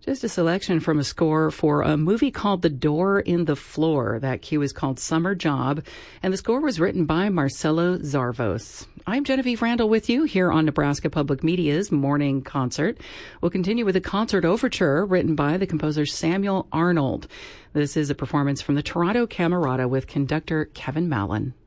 Just a selection from a score for a movie called The Door in the Floor. That cue is called Summer Job, and the score was written by Marcelo Zarvos. I'm Genevieve Randall with you here on Nebraska Public Media's Morning Concert. We'll continue with a concert overture written by the composer Samuel Arnold. This is a performance from the Toronto Camerata with conductor Kevin Mallon.